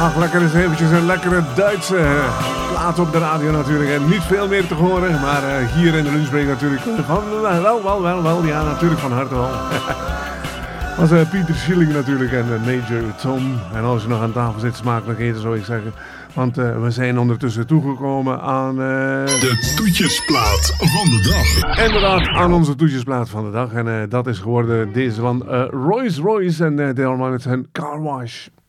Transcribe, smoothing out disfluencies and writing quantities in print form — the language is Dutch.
Ach, lekker eens eventjes een lekkere Duitse plaat op de radio natuurlijk. En niet veel meer te horen, maar hier in de lunchbreak natuurlijk van wel, ja, natuurlijk van harte wel. Dat was Pieter Schilling natuurlijk en Major Tom. En als je nog aan tafel zit, smakelijk eten zou ik zeggen. Want we zijn ondertussen toegekomen aan... de toetjesplaat van de dag. Inderdaad, aan onze toetjesplaat van de dag. En dat is geworden deze van Rolls Royce en Delman met zijn Car Wash.